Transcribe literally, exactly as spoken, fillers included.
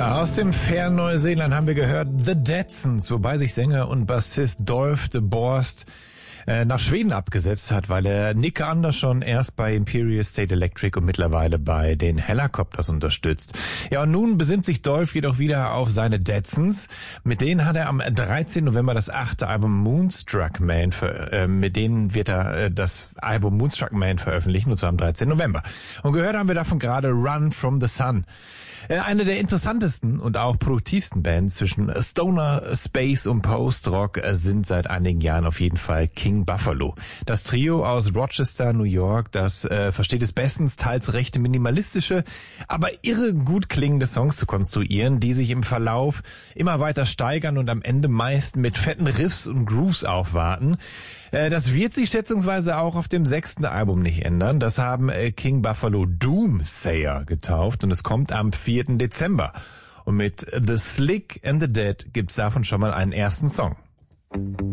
Aus dem fernen Neuseeland haben wir gehört The Deadsons, wobei sich Sänger und Bassist Dolph de Borst äh, nach Schweden abgesetzt hat, weil er Nick Andersson erst bei Imperial State Electric und mittlerweile bei den Helicopters unterstützt. Ja, und nun besinnt sich Dolph jedoch wieder auf seine Deadsons. Mit denen hat er am dreizehnten November das achte Album Moonstruck Man, ver- äh, mit denen wird er äh, das Album Moonstruck Man veröffentlichen, und zwar am dreizehnten November. Und gehört haben wir davon gerade Run from the Sun. Eine der interessantesten und auch produktivsten Bands zwischen Stoner, Space und Post-Rock sind seit einigen Jahren auf jeden Fall King Buffalo. Das Trio aus Rochester, New York, das äh, versteht es bestens, teils recht minimalistische, aber irre gut klingende Songs zu konstruieren, die sich im Verlauf immer weiter steigern und am Ende meist mit fetten Riffs und Grooves aufwarten. Äh, das wird sich schätzungsweise auch auf dem sechsten Album nicht ändern. Das haben äh, King Buffalo Doomsayer getauft und es kommt am vierten Dezember. Und mit The Slick and the Dead gibt's davon schon mal einen ersten Song.